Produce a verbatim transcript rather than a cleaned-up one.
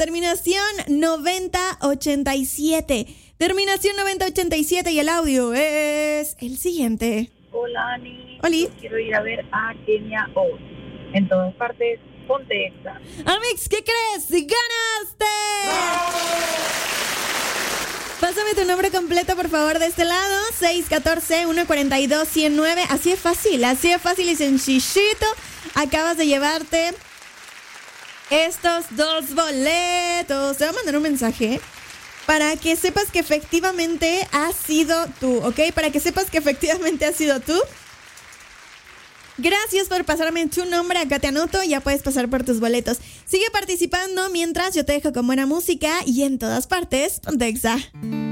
terminación noventa ochenta y siete. Terminación noventa ochenta y siete y el audio es el siguiente. Hola, Ani. Oli. Yo quiero ir a ver a Kenia Oz. En todas partes, ponte Exa. Amix, ¿qué crees? ¡Ganaste! Pásame tu nombre completo, por favor, de este lado. seis uno cuatro, uno cuatro dos, uno cero nueve. Así es fácil, así es fácil y sencillito. Acabas de llevarte estos dos boletos. Te voy a mandar un mensaje para que sepas que efectivamente has sido tú, ¿ok? Para que sepas que efectivamente has sido tú. Gracias por pasarme tu nombre, acá te anoto, ya puedes pasar por tus boletos. Sigue participando mientras yo te dejo con buena música y en todas partes, ponte Exa.